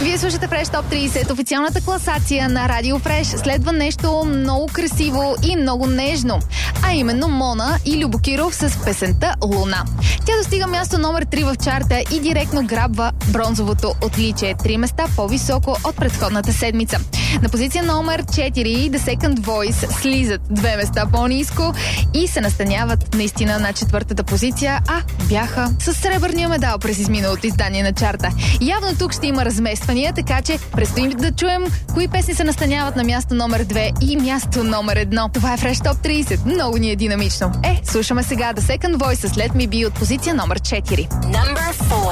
Вие слушате Fresh Top 30, официалната класация на Радио Fresh. Следва нещо много красиво и много нежно, а именно Мона и Любо Киров с песента Луна. Тя достига място номер 3 в чарта и директно грабва бронзовото отличие. 3 места по-високо от предходната седмица. На позиция номер 4 The Second Voice слизат 2 места по-ниско и се настаняват наистина на четвъртата позиция, а бяха с сребърния медал през изминалото издание на чарта. Явно тук ще има размествания, така че предстоим да чуем кои песни се настаняват на място номер 2 и място номер 1. Това е Fresh Top 30. Много ни е динамично. Слушаме сега The Second Voice с Let Me Be от позиция номер 4. Number 4.